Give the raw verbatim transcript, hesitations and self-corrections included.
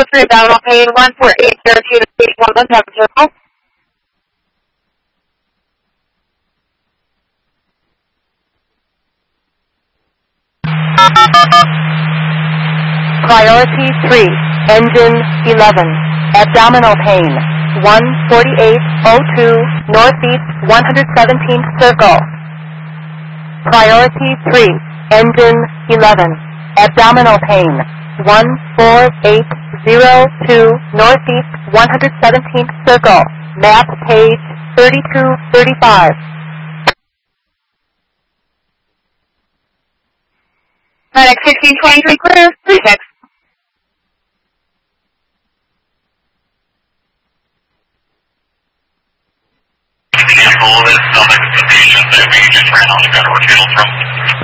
three Abdominal Pain, one four eight zero two to station one, let's have a circle. Priority three, engine eleven, abdominal pain, one forty-eight oh two, northeast one hundred seventeenth circle. Priority three, engine eleven, abdominal pain, one four eight oh two, northeast one hundred seventeenth circle, map page thirty-two thirty-five. Medic sixteen twenty-three, clear, three six. Cancel this, stomach, the patient, the patient ran on the gun or field from